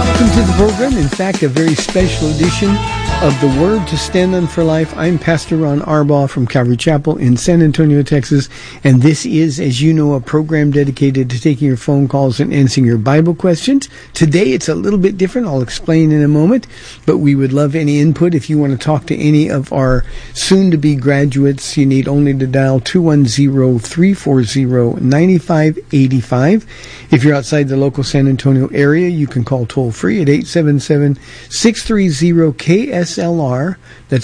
Welcome to the program. In fact, a very special edition of The Word to Stand On for Life. I'm Pastor Ron Arbaugh from Calvary Chapel in San Antonio, Texas. And this is, as you know, a program dedicated to taking your phone calls and answering your Bible questions. Today, it's a little bit different. I'll explain in a moment. But we would love any input. If you want to talk to any of our soon-to-be graduates, you need only to dial 210-340-9585. If you're outside the local San Antonio area, you can call toll-free at 877-630-KSLR. That's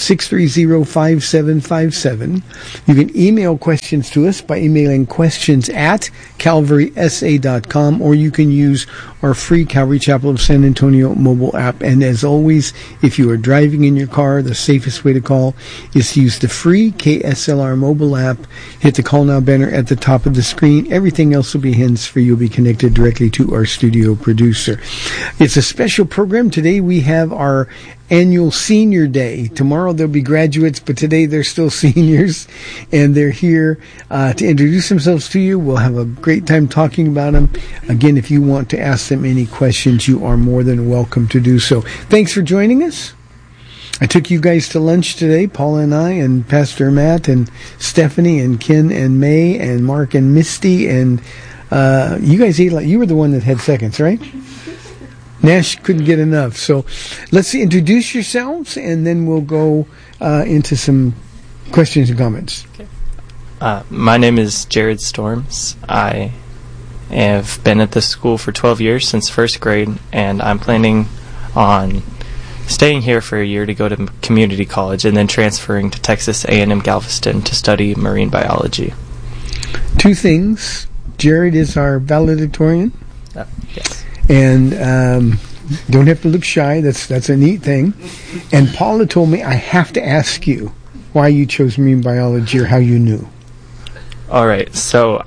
630-5757. You can email questions to us by emailing questions at calvarysa.com, or you can use our free Calvary Chapel of San Antonio mobile app. And as always, if you are driving in your car, the safest way to call is to use the free KSLR mobile app. Hit the Call Now banner at the top of the screen. Everything else will be hands-free. You'll be connected directly to our studio producer. It's a special program. Today we have our annual Senior Day. Tomorrow there'll be graduates, but today they're still seniors, and they're here to introduce themselves to you. We'll have a great time talking about them. Again, if you want to ask them any questions, you are more than welcome to do so. Thanks for joining us. I took you guys to lunch today, Paula and I, and Pastor Matt, and Stephanie, and Ken, and May, and Mark, and Misty, and you guys ate like you were the one that had seconds, right? Nash couldn't get enough. So let's introduce yourselves, and then we'll go into some questions and comments. Okay. My name is Jared Storms. I have been at this school for 12 years, since first grade, and I'm planning on staying here for a year to go to community college and then transferring to Texas A&M Galveston to study marine biology. Two things. Jared is our valedictorian. Yes. And don't have to look shy. That's a neat thing. And Paula told me I have to ask you why you chose marine biology or how you knew. All right. So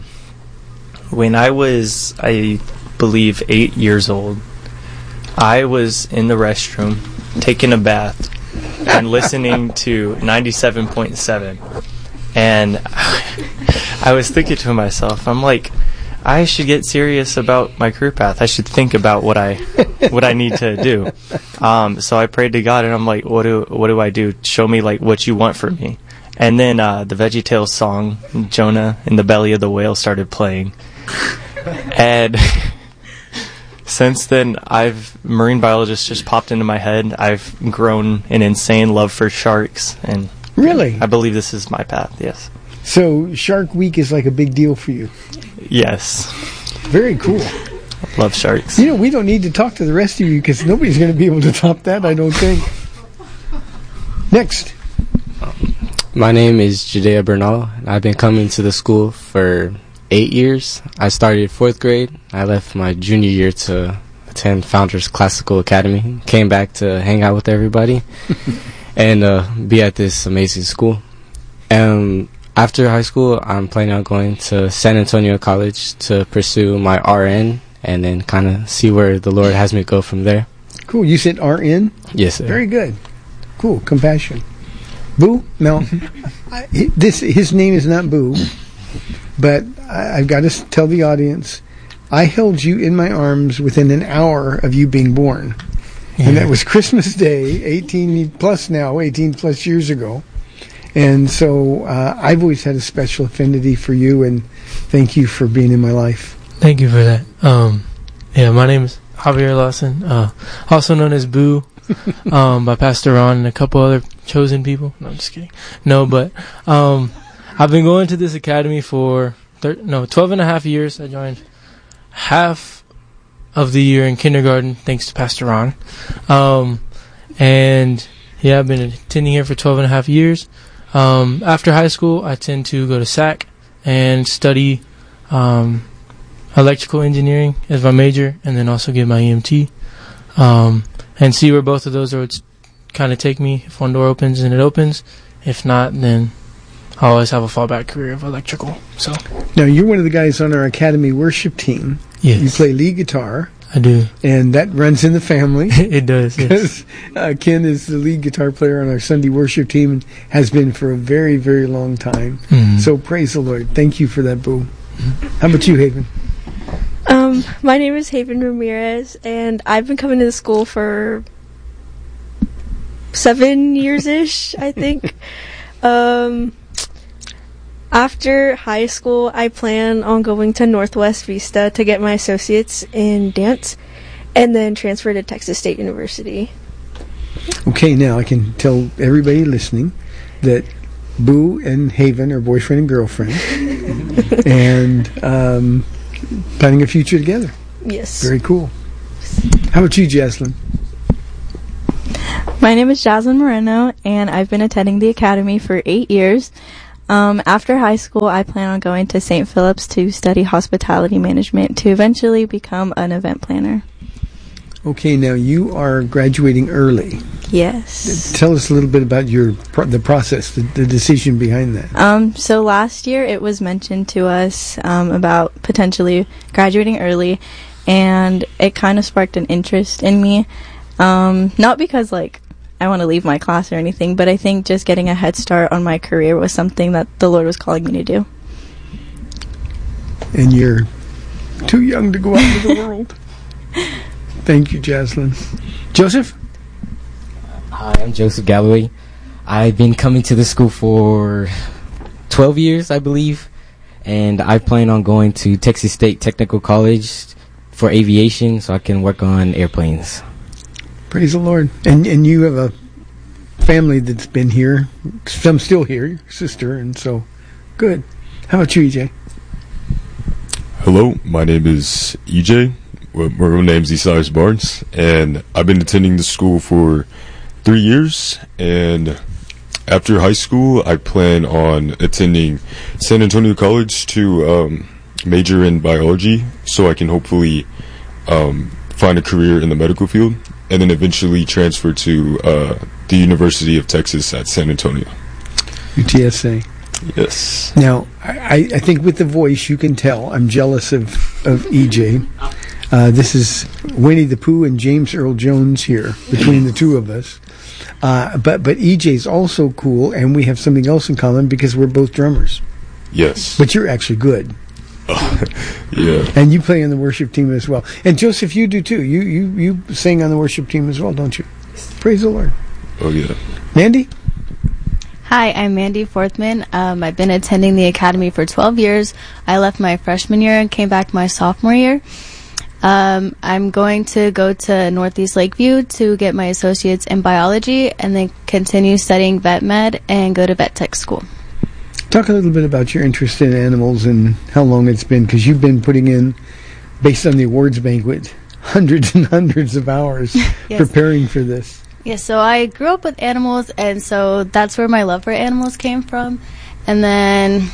when I was, I believe, 8 years old, I was in the restroom taking a bath and listening to 97.7. And I was thinking to myself, I'm like, I should get serious about my career path. I should think about what I need to do. So I prayed to God, and I'm like, what do I do? Show me like what you want from me. And then the VeggieTales song, Jonah in the Belly of the Whale, started playing. And since then, marine biologist just popped into my head. I've grown an insane love for sharks, and really, I believe this is my path. Yes. So Shark Week is like a big deal for you. Yes. Very cool. Love sharks. You know, we don't need to talk to the rest of you because nobody's going to be able to top that, I don't think. Next. My name is Judea Bernal. I've been coming to the school for 8 years. I started 4th grade. I left my junior year to attend Founders Classical Academy. Came back to hang out with everybody and be at this amazing school. After high school, I'm planning on going to San Antonio College to pursue my RN and then kind of see where the Lord has me go from there. Cool. You said RN? Yes, sir. Very good. Cool. Compassion. Boo? No. His name is not Boo, but I've got to tell the audience, I held you in my arms within an hour of you being born. Yeah. And that was Christmas Day, 18 plus years ago. And so I've always had a special affinity for you, and thank you for being in my life. Thank you for that. My name is Javier Lawson, also known as Boo, by Pastor Ron and a couple other chosen people. No, I'm just kidding. No, but I've been going to this academy for 12 and a half years. I joined half of the year in kindergarten, thanks to Pastor Ron. And yeah, I've been attending here for 12 and a half years. After high school, I tend to go to SAC and study electrical engineering as my major, and then also get my EMT, and see where both of those roads kind of take me. If one door opens, then it opens. If not, then I always have a fallback career of electrical. So now you're one of the guys on our Academy worship team. Yes. You play lead guitar. I do. And that runs in the family. It does, yes. Because Ken is the lead guitar player on our Sunday worship team and has been for a very, very long time. Mm-hmm. So praise the Lord. Thank you for that, Boo. Mm-hmm. How about you, Haven? My name is Haven Ramirez, and I've been coming to the school for 7 years-ish, I think. After high school, I plan on going to Northwest Vista to get my associates in dance, and then transfer to Texas State University. Okay, now I can tell everybody listening that Boo and Haven are boyfriend and girlfriend, and planning a future together. Yes. Very cool. How about you, Jaslyn? My name is Jaslyn Moreno, and I've been attending the academy for 8 years. After high school, I plan on going to St. Philip's to study hospitality management to eventually become an event planner. Okay, now you are graduating early. Yes. Tell us a little bit about the process, the decision behind that. So last year it was mentioned to us about potentially graduating early, and it kind of sparked an interest in me. Not because I want to leave my class or anything, but I think just getting a head start on my career was something that the Lord was calling me to do. And you're too young to go out into the world. Thank you, Jaslyn. Joseph? Hi, I'm Joseph Galloway. I've been coming to the school for 12 years, I believe, and I plan on going to Texas State Technical College for aviation so I can work on airplanes. Praise the Lord. And you have a family that's been here, some still here, your sister, and so good. How about you, EJ? Hello, my name is EJ. Well, my real name's Esias Barnes, and I've been attending the school for 3 years, and after high school I plan on attending San Antonio College to major in biology so I can hopefully find a career in the medical field, and then eventually transfer to the University of Texas at San Antonio. UTSA. Yes. Now, I think with the voice you can tell I'm jealous of EJ. This is Winnie the Pooh and James Earl Jones here between the two of us. But EJ's also cool, and we have something else in common because we're both drummers. Yes. But you're actually good. Yeah. And you play on the worship team as well. And Joseph, you do too. You sing on the worship team as well, don't you? Praise the Lord. Oh, yeah. Mandy? Hi, I'm Mandy Forthman. I've been attending the academy for 12 years. I left my freshman year and came back my sophomore year. I'm going to go to Northeast Lakeview to get my associates in biology and then continue studying vet med and go to vet tech school. Talk a little bit about your interest in animals and how long it's been, because you've been putting in, based on the awards banquet, hundreds and hundreds of hours Yes. preparing for this. Yeah, so I grew up with animals, and so that's where my love for animals came from. And then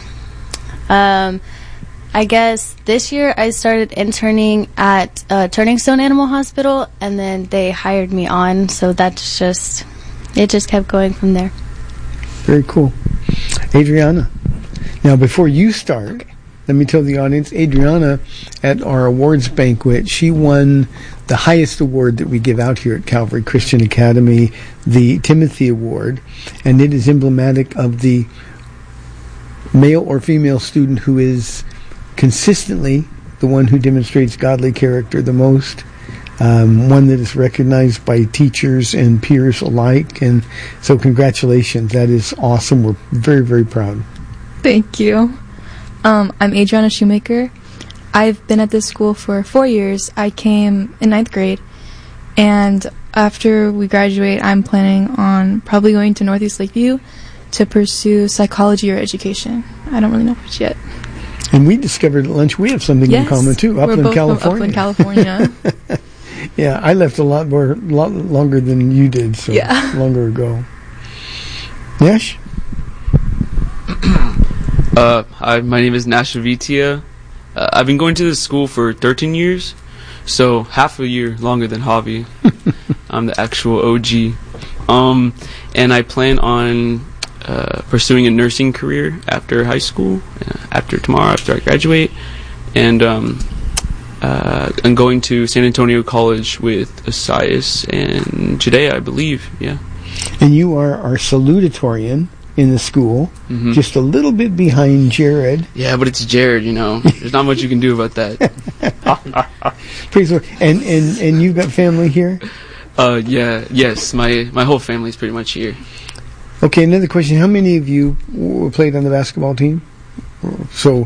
I guess this year I started interning at Turning Stone Animal Hospital, and then they hired me on, so it just kept going from there. Very cool. Adriana. Now, before you start, let me tell the audience, Adriana, at our awards banquet, she won the highest award that we give out here at Calvary Christian Academy, the Timothy Award, and it is emblematic of the male or female student who is consistently the one who demonstrates godly character the most, one that is recognized by teachers and peers alike. And so congratulations. That is awesome. We're very, very proud. Thank you. I'm Adriana Shoemaker. I've been at this school for 4 years. I came in 9th grade, and after we graduate, I'm planning on probably going to Northeast Lakeview to pursue psychology or education. I don't really know which yet. And we discovered at lunch we have something in common too. We're Upland, both California. from Upland, California. Yeah, I left a lot longer than you did, so Yeah. longer ago. Nash? Hi, my name is Nash Avitia. I've been going to this school for 13 years, so half a year longer than Javi. I'm the actual OG. And I plan on pursuing a nursing career after high school, after I graduate, and I'm going to San Antonio College with Esias and Judea, I believe. Yeah. And you are our salutatorian in the school, Mhm. just a little bit behind Jared. Yeah, but it's Jared, you know. There's not much you can do about that. Praise the Lord. And you've got family here? Yes, my whole family's pretty much here. Okay, another question. How many of you played on the basketball team? So,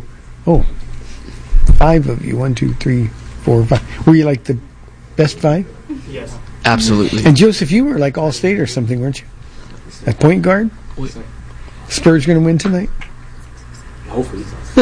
5 of you. 1, 2, 3, 4, 5. Were you like the best 5? Yes. Absolutely. And Joseph, you were like All-State or something, weren't you? At point guard? Wait. Spurs going to win tonight? Hopefully.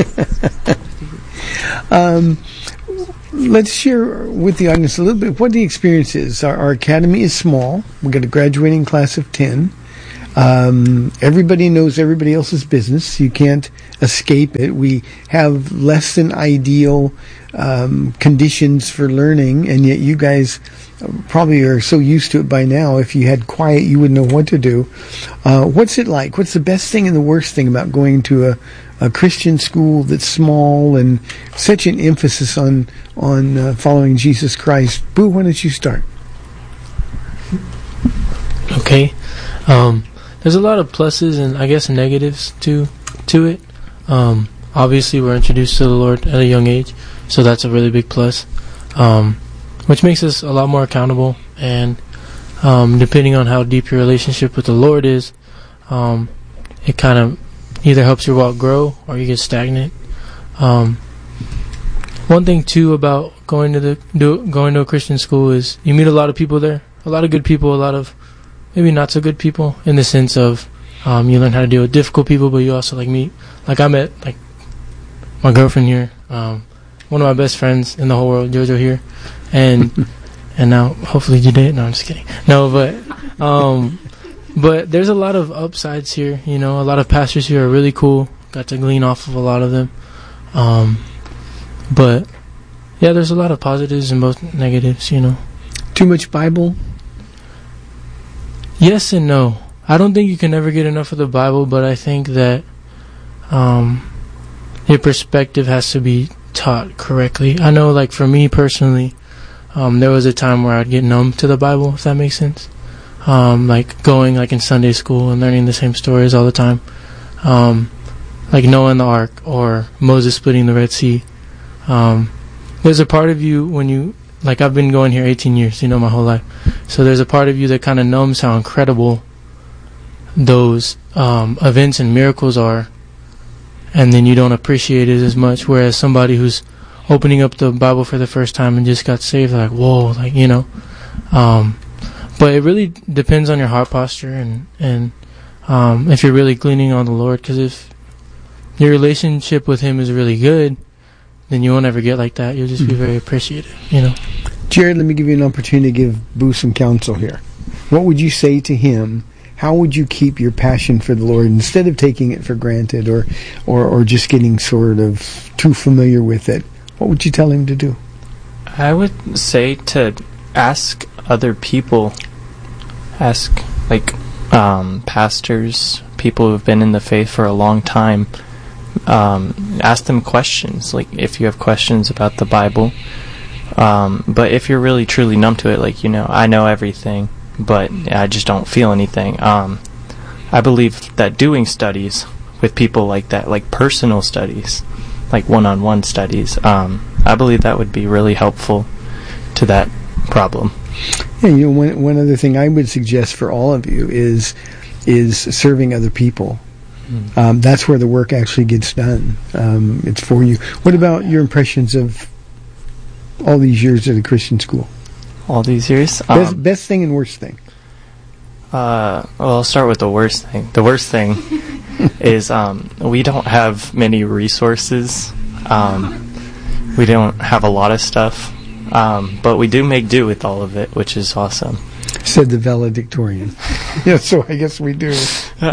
Let's share with the audience a little bit what the experience is. Our academy is small. We've got a graduating class of 10. Everybody knows everybody else's business. You can't escape it. We have less than ideal conditions for learning, and yet you guys probably are so used to it by now. If you had quiet, you wouldn't know what to do. What's it like? What's the best thing and the worst thing about going to a Christian school that's small and such an emphasis on following Jesus Christ? Boo, why don't you start? Okay. There's a lot of pluses and I guess negatives to it. Obviously, we're introduced to the Lord at a young age, so that's a really big plus, which makes us a lot more accountable. And depending on how deep your relationship with the Lord is, it kind of either helps your walk grow or you get stagnant. One thing too about going to a Christian school is you meet a lot of people there, a lot of good people, a lot of maybe not so good people, in the sense of you learn how to deal with difficult people, but you also I met my girlfriend here, one of my best friends in the whole world, Jojo here, and now hopefully you did. No, I'm just kidding. No, but there's a lot of upsides here. You know, a lot of pastors here are really cool. Got to glean off of a lot of them. But yeah, there's a lot of positives and both negatives. You know, Too much Bible? yes and no. I don't think you can ever get enough of the Bible, but I think that your perspective has to be taught correctly. I know, like, for me personally, there was a time where I'd get numb to the Bible, if that makes sense. Like going in Sunday school and learning the same stories all the time. Like Noah and the Ark or Moses splitting the Red Sea. There's a part of you when you, I've been going here 18 years, my whole life. So there's a part of you that kind of numbs how incredible those events and miracles are, and then you don't appreciate it as much. Whereas somebody who's opening up the Bible for the first time and just got saved, they're like, whoa, but it really depends on your heart posture and if you're really gleaning on the Lord. Because if your relationship with Him is really good, then you won't ever get like that. You'll just be very appreciative, Jared, let me give you an opportunity to give Boo some counsel here. What would you say to him? How would you keep your passion for the Lord instead of taking it for granted or just getting sort of too familiar with it? What would you tell him to do? I would say to ask other people, pastors, people who've been in the faith for a long time, ask them questions, if you have questions about the Bible. But if you're really truly numb to it, I know everything, but I just don't feel anything. I believe that doing studies with people like that, like personal studies, like one-on-one studies, I believe that would be really helpful to that problem. Yeah, one other thing I would suggest for all of you is serving other people. That's where the work actually gets done. It's for you. What about your impressions of all these years at a Christian school? All these years? Best thing and worst thing? Well, I'll start with the worst thing. The worst thing is we don't have many resources. We don't have a lot of stuff. But we do make do with all of it, which is awesome. Said the valedictorian. Yeah, so I guess we do.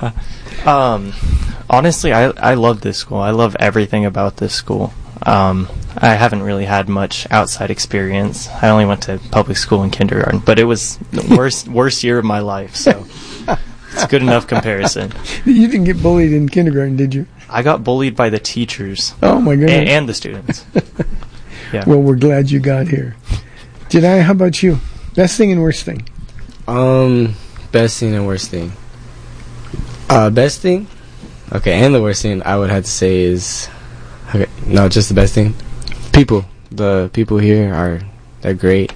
Honestly, I love this school. I love everything about this school. I haven't really had much outside experience. I only went to public school in kindergarten, but it was the worst year of my life, so it's good enough comparison. You didn't get bullied in kindergarten, did you? I got bullied by the teachers. Oh, my goodness. And the students. Yeah. Well, we're glad you got here. Jedi, how about you? Best thing and worst thing? Best thing and worst thing. Best thing? Okay, and the worst thing I would have to say is... Okay, no, just the best thing. People. The people here they're great.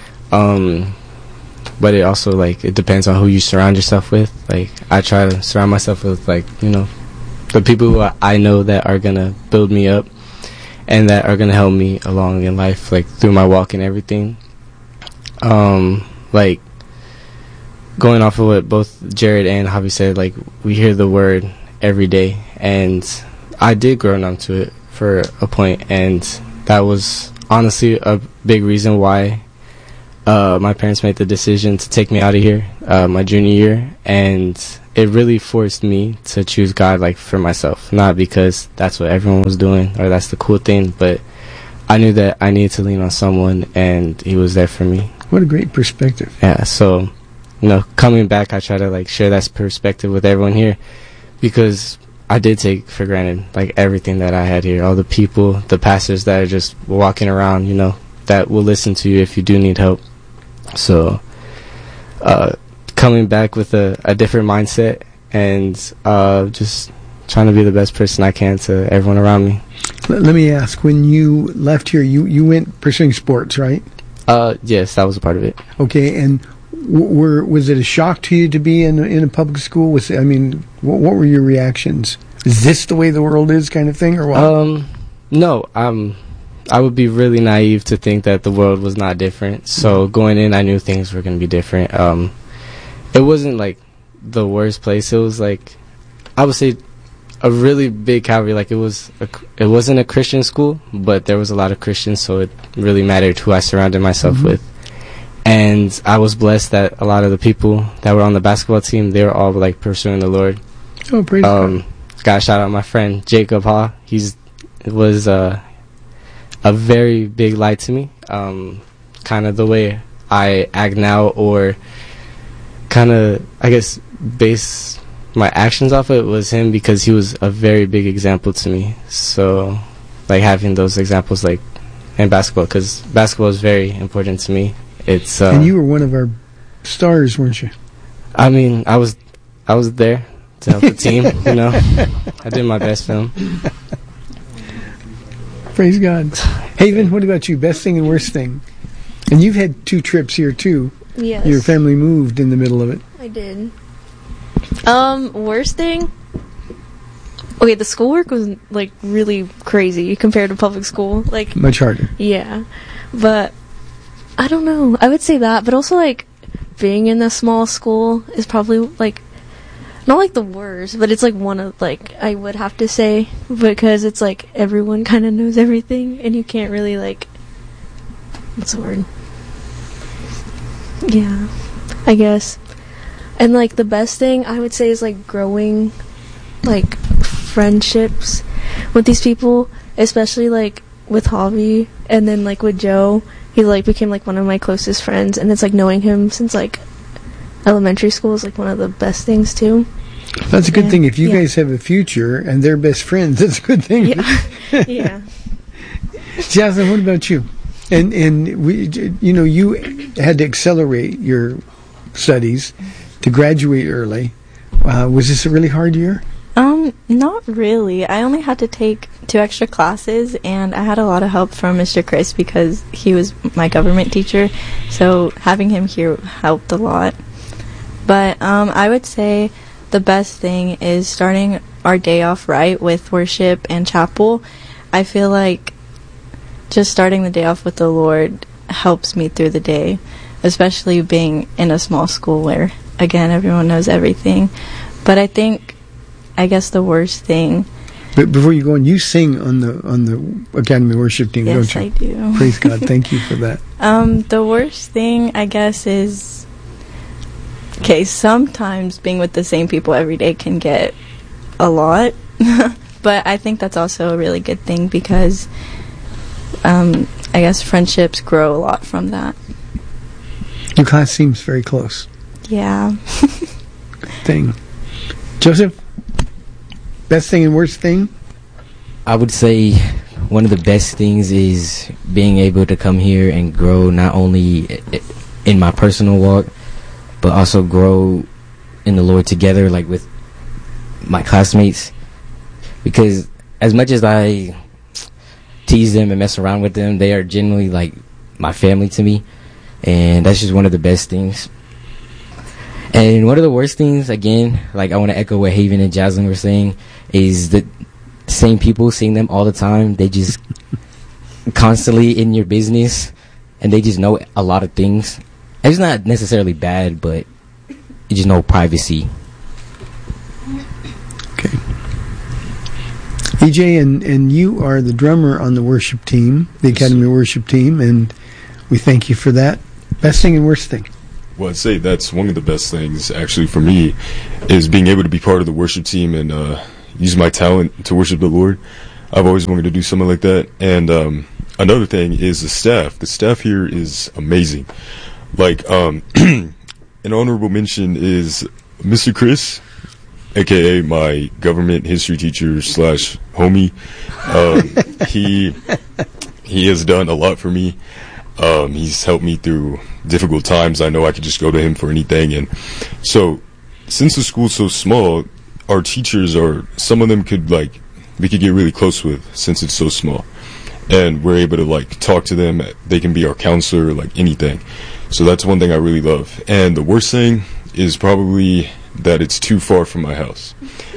But it also, like, it depends on who you surround yourself with. Like, I try to surround myself with, like, you know, the people who I know that are going to build me up and that are going to help me along in life, like, through my walk and everything. Like, going off of what both Jared and Javi said, like, we hear the word every day, and I did grow numb to it for a point, and that was honestly a big reason why my parents made the decision to take me out of here my junior year, and it really forced me to choose God, like, for myself, not because that's what everyone was doing or that's the cool thing, but I knew that I needed to lean on someone, and he was there for me. What a great perspective. Yeah, so, you know, coming back, I try to, like, share that perspective with everyone here, because I did take for granted, like, everything that I had here, all the people, the pastors that are just walking around, you know, that will listen to you if you do need help. So, coming back with a different mindset and just trying to be the best person I can to everyone around me. Let me ask, when you left here, you went pursuing sports, right? Yes, that was a part of it. Okay, and was it a shock to you to be in a public school? What were your reactions? Is this the way the world is, kind of thing, or what? No, I would be really naive to think that the world was not different. So going in, I knew things were going to be different. It wasn't like the worst place. It was like, I would say, a really big Calvary. Like, it wasn't a Christian school, but there was a lot of Christians, so it really mattered who I surrounded myself with. And I was blessed that a lot of the people that were on the basketball team, they were all, like, pursuing the Lord. Oh, praise God. Gotta shout out my friend Jacob Ha. Was a very big light to me. Kind of the way I act now, or kind of, I guess, base my actions off of it, was him, because he was a very big example to me. So, like, having those examples, like, in basketball, because basketball is very important to me. It's and you were one of our stars, weren't you? I mean, I was there to help the team. You know, I did my best for them. Praise God. Haven, what about you? Best thing and worst thing? And you've had 2 trips here too. Yes. Your family moved in the middle of it. I did. Worst thing? Okay, the schoolwork was, like, really crazy compared to public school. Like, much harder. Yeah. But I don't know. I would say that, but also, like, being in a small school is probably, like, not, like, the worst, but it's, like, one of, like, I would have to say, because it's, like, everyone kind of knows everything, and you can't really, like, what's the word? Yeah, I guess. And, like, the best thing I would say is, like, growing, like, friendships with these people, especially, like, with Javi, and then, like, with Joe. He, like, became, like, one of my closest friends, and it's, like, knowing him since, like, elementary school is, like, one of the best things, too. That's a good thing. If you guys have a future and they're best friends, that's a good thing. Yeah. Yeah. Jasmine, what about you? And we, you know, you had to accelerate your studies to graduate early. Was this a really hard year? Not really. I only had to take 2 extra classes, and I had a lot of help from Mr. Chris because he was my government teacher, so having him here helped a lot. But I would say the best thing is starting our day off right with worship and chapel. I feel like just starting the day off with the Lord helps me through the day, especially being in a small school where, again, everyone knows everything. But I guess the worst thing. But before you go on, you sing on the Academy Worship team, yes, don't you? Yes, I do. Praise God. Thank you for that. The worst thing, I guess, is, okay, sometimes being with the same people every day can get a lot. But I think that's also a really good thing because I guess friendships grow a lot from that. Your class seems very close. Yeah. Good thing. Joseph, best thing and worst thing? I would say one of the best things is being able to come here and grow not only in my personal walk, but also grow in the Lord together, like with my classmates, because as much as I tease them and mess around with them, they are genuinely like my family to me, and that's just one of the best things. And one of the worst things, again, like I want to echo what Haven and Jaslyn were saying, is the same people, seeing them all the time. They just constantly in your business, and they just know a lot of things. It's not necessarily bad, but you just know privacy. Okay. EJ, and you are the drummer on the worship team, the Academy worship team, and we thank you for that. Best thing and worst thing? Well, I'd say that's one of the best things, actually, for me, is being able to be part of the worship team and use my talent to worship the Lord. I've always wanted to do something like that. And another thing is the staff. The staff here is amazing. Like, an honorable mention is Mr. Chris, a.k.a. my government history teacher / homie. He has done a lot for me. He's helped me through difficult times. I know I could just go to him for anything. And so, since the school's so small, our teachers some of them we could get really close with, since it's so small. And we're able to, talk to them. They can be our counselor, anything. So that's one thing I really love. And the worst thing is probably that it's too far from my house,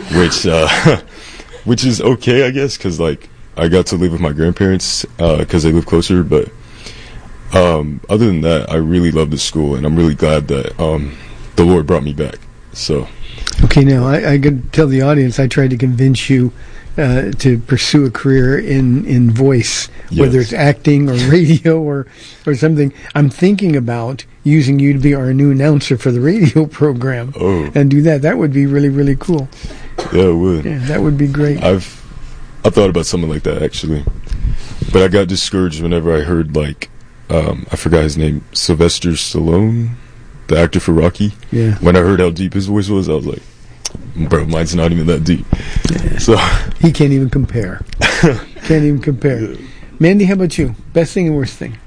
which is okay, I guess, because, I got to live with my grandparents because they live closer, but other than that, I really love the school, and I'm really glad that the Lord brought me back. So, okay, now I could tell the audience I tried to convince you to pursue a career in voice, yes, whether it's acting or radio or something. I'm thinking about using you to be our new announcer for the radio program, and do that. That would be really, really cool. Yeah, it would. Yeah, that would be great. I've thought about something like that, actually, but I got discouraged whenever I heard I forgot his name, Sylvester Stallone, the actor for Rocky. Yeah. When I heard how deep his voice was, I was like, bro, mine's not even that deep. Yeah. So he can't even compare. Can't even compare. Yeah. Mandy, how about you? Best thing and worst thing?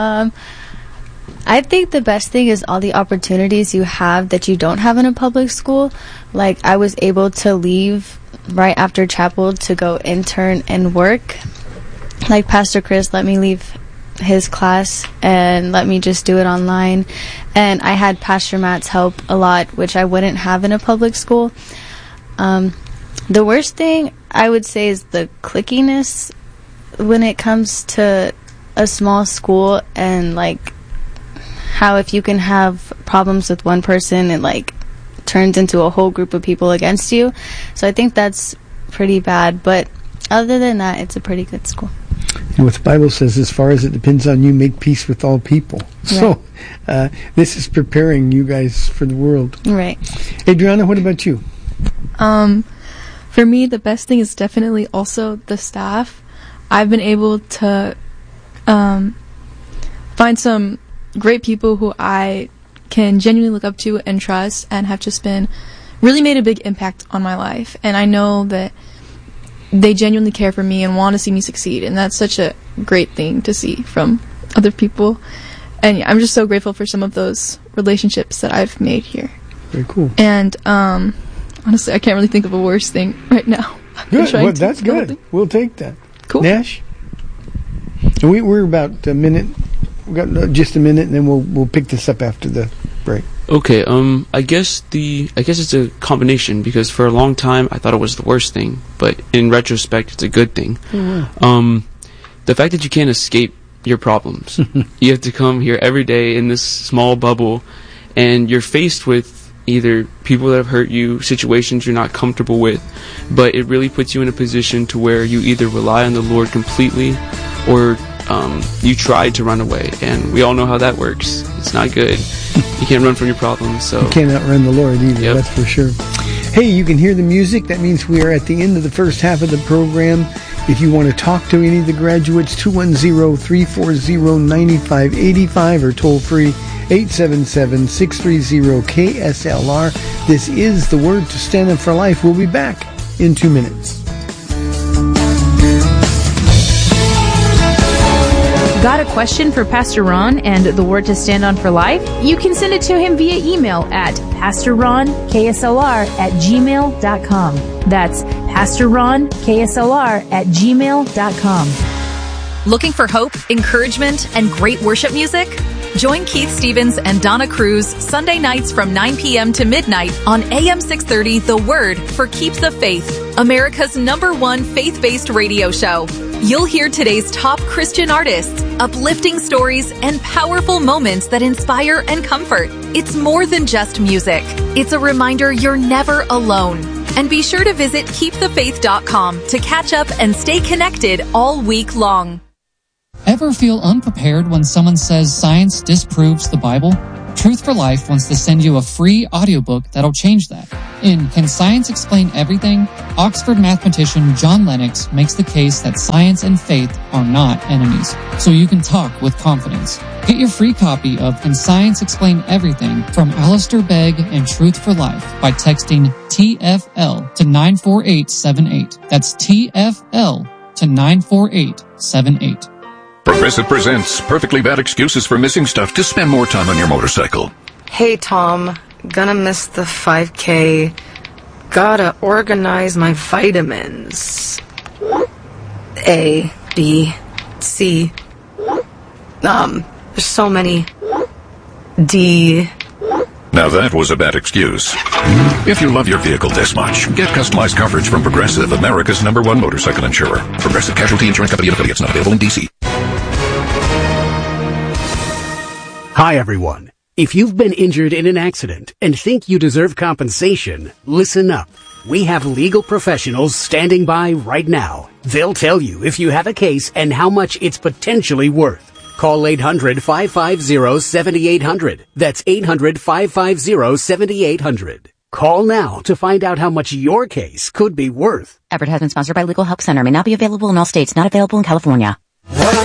I think the best thing is all the opportunities you have that you don't have in a public school. Like, I was able to leave right after chapel to go intern and work. Like, Pastor Chris let me leave his class and let me just do it online, and I had Pastor Matt's help a lot, which I wouldn't have in a public school. The worst thing I would say is the clickiness when it comes to a small school, and how if you can have problems with one person, it turns into a whole group of people against you. So I think that's pretty bad, but other than that, it's a pretty good school. And what the Bible says, as far as it depends on you, make peace with all people. Right. So this is preparing you guys for the world. Right. Adriana, what about you? For me, the best thing is definitely also the staff. I've been able to find some great people who I can genuinely look up to and trust, and have just really made a big impact on my life. And I know that they genuinely care for me and want to see me succeed, and that's such a great thing to see from other people. And I'm just so grateful for some of those relationships that I've made here. Very cool. And honestly, I can't really think of a worse thing right now. Good. Well, that's good. We'll take that. Cool. Nash? And we're about a minute. We've got just a minute, and then we'll pick this up after the break. Okay, I guess it's a combination, because for a long time I thought it was the worst thing, but in retrospect it's a good thing. Oh, wow. The fact that you can't escape your problems. You have to come here every day in this small bubble, and you're faced with either people that have hurt you, situations you're not comfortable with, but it really puts you in a position to where you either rely on the Lord completely, or you try to run away, and we all know how that works. It's not good. You can't run from your problems, so you can't outrun the Lord either. Yep. That's for sure. Hey, you can hear the music. That means we are at the end of the first half of the program. If you want to talk to any of the graduates, 210-340-9585 or toll free 877-630-KSLR. This is the Word to Stand Up for Life. We'll be back in 2 minutes. Got a question for Pastor Ron and the Word to Stand On for Life? You can send it to him via email at pastorronksLR@gmail.com. That's pastorronksLR@gmail.com. Looking for hope, encouragement, and great worship music? Join Keith Stevens and Donna Cruz Sunday nights from 9 p.m. to midnight on AM 630 The Word for Keep the Faith, America's #1 faith-based radio show. You'll hear today's top Christian artists, uplifting stories, and powerful moments that inspire and comfort. It's more than just music. It's a reminder you're never alone. And be sure to visit keepthefaith.com to catch up and stay connected all week long. Ever feel unprepared when someone says science disproves the Bible? Truth for Life wants to send you a free audiobook that'll change that. In Can Science Explain Everything?, Oxford mathematician John Lennox makes the case that science and faith are not enemies, so you can talk with confidence. Get your free copy of Can Science Explain Everything from Alistair Begg and Truth for Life by texting TFL to 94878. That's TFL to 94878. Progressive presents Perfectly Bad Excuses for Missing Stuff to Spend More Time on Your Motorcycle. Hey Tom, gonna miss the 5K. Gotta organize my vitamins. A, B, C. There's so many. D. Now that was a bad excuse. If you love your vehicle this much, get customized coverage from Progressive, America's #1 motorcycle insurer. Progressive Casualty Insurance Company and affiliates, not available in D.C. Hi everyone. If you've been injured in an accident and think you deserve compensation, listen up. We have legal professionals standing by right now. They'll tell you if you have a case and how much it's potentially worth. Call 800-550-7800. That's 800-550-7800. Call now to find out how much your case could be worth. Advertisement sponsored by Legal Help Center. May not be available in all states. Not available in California.